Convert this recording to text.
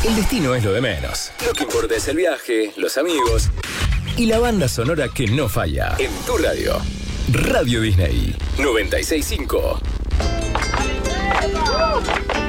El destino es lo de menos. Lo que importa es el viaje, los amigos y la banda sonora que no falla. En tu radio. Radio Disney 96.5.